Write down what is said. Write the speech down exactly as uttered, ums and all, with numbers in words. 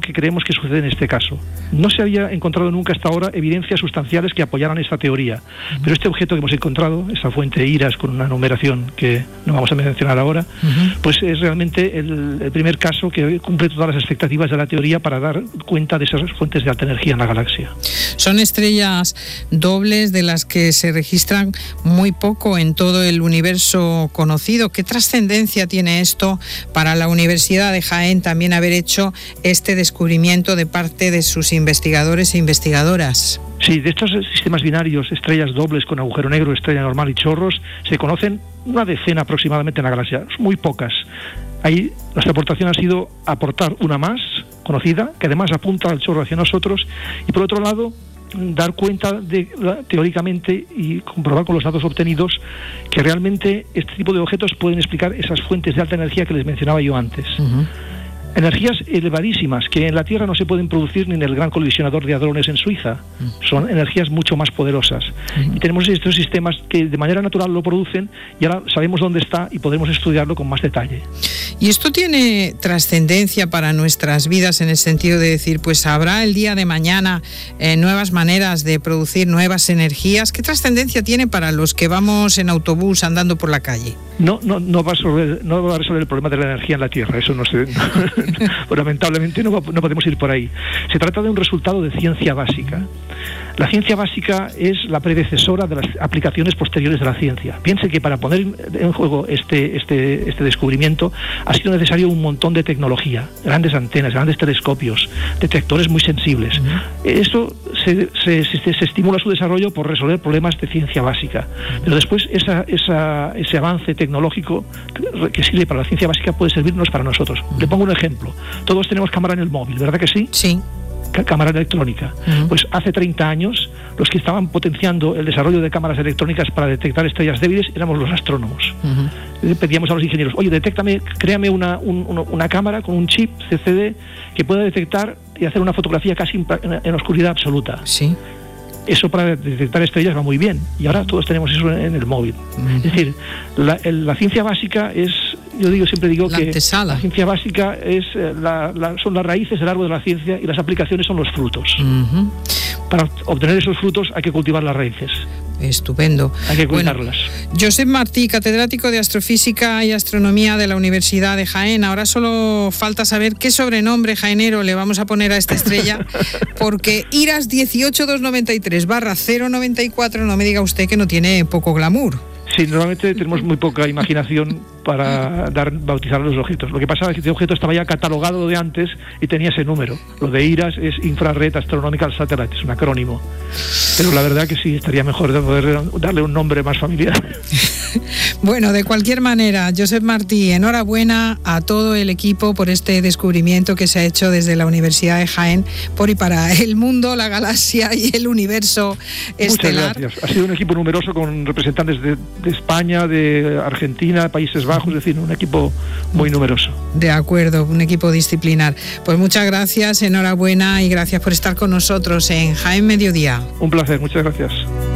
que creemos que sucede en este caso. No se había encontrado nunca hasta ahora evidencias sustanciales que apoyaran esta teoría, uh-huh. pero este objeto que hemos encontrado, esa fuente de Iras con una numeración que no vamos a mencionar ahora, uh-huh. pues es realmente el, el primer caso que cumple todas las expectativas de la teoría para dar cuenta de esas fuentes de alta energía en la galaxia. Son estrellas dobles de las que se registran muy poco en todo el universo conocido. ¿Qué trascendencia tiene esto para la Universidad de Jaén también haber hecho este descubrimiento de parte de sus investigadores e investigadoras? Sí, de estos sistemas binarios, estrellas dobles con agujero negro, estrella normal y chorros, se conocen una decena aproximadamente en la galaxia, muy pocas. Ahí nuestra aportación ha sido aportar una más conocida, que además apunta al chorro hacia nosotros, y por otro lado, dar cuenta de, teóricamente, y comprobar con los datos obtenidos que realmente este tipo de objetos pueden explicar esas fuentes de alta energía que les mencionaba yo antes. Uh-huh. Energías elevadísimas que en la Tierra no se pueden producir ni en el gran colisionador de hadrones en Suiza. Son energías mucho más poderosas. Y tenemos estos sistemas que de manera natural lo producen y ahora sabemos dónde está y podremos estudiarlo con más detalle. ¿Y esto tiene trascendencia para nuestras vidas en el sentido de decir, pues habrá el día de mañana eh, nuevas maneras de producir nuevas energías? ¿Qué trascendencia tiene para los que vamos en autobús andando por la calle? No, no, no va a resolver, no va a resolver el problema de la energía en la Tierra. Eso no se... No, lamentablemente no, no podemos ir por ahí. Se trata de un resultado de ciencia básica. La ciencia básica es la predecesora de las aplicaciones posteriores de la ciencia. Piense que para poner en juego este, este, este descubrimiento ha sido necesario un montón de tecnología, grandes antenas, grandes telescopios, detectores muy sensibles. Uh-huh. Eso se, se, se, se estimula su desarrollo por resolver problemas de ciencia básica. Pero después esa, esa, ese avance tecnológico que sirve para la ciencia básica puede servirnos para nosotros. Uh-huh. Le pongo un ejemplo. Todos tenemos cámara en el móvil, ¿verdad que sí? Sí. Cámara electrónica. Uh-huh. Pues hace treinta años los que estaban potenciando el desarrollo de cámaras electrónicas para detectar estrellas débiles éramos los astrónomos. Uh-huh. Pedíamos a los ingenieros, oye, detéctame, créame una, un, una cámara con un chip C C D que pueda detectar y hacer una fotografía casi en, en oscuridad absoluta. Sí. Eso para detectar estrellas va muy bien y ahora todos tenemos eso en, en el móvil. Uh-huh. Es decir, la, el, la ciencia básica es, yo digo siempre digo la que antesala. La ciencia básica es la, la, son las raíces del árbol de la ciencia y las aplicaciones son los frutos. Uh-huh. Para obtener esos frutos hay que cultivar las raíces. Estupendo. Hay que cuidarlas. Bueno, Josep Martí, catedrático de Astrofísica y Astronomía de la Universidad de Jaén. Ahora solo falta saber qué sobrenombre jaenero le vamos a poner a esta estrella, porque Iras dieciocho mil doscientos noventa y tres barra cero noventa y cuatro, no me diga usted que no tiene poco glamour. Sí, normalmente tenemos muy poca imaginación para dar bautizar los objetos. Lo que pasa es que este objeto estaba ya catalogado de antes y tenía ese número. Lo de Iras es Infrared Astronomical Satellite, es un acrónimo. Pero la verdad que sí, estaría mejor de poder darle un nombre más familiar. Bueno, de cualquier manera, Josep Martí, enhorabuena a todo el equipo por este descubrimiento que se ha hecho desde la Universidad de Jaén por y para el mundo, la galaxia y el universo estelar. Muchas gracias. Ha sido un equipo numeroso con representantes de, de España, de Argentina, Países Bajos, es decir, un equipo muy numeroso. De acuerdo, un equipo disciplinar. Pues muchas gracias, enhorabuena y gracias por estar con nosotros en Jaén Mediodía. Un placer, muchas gracias.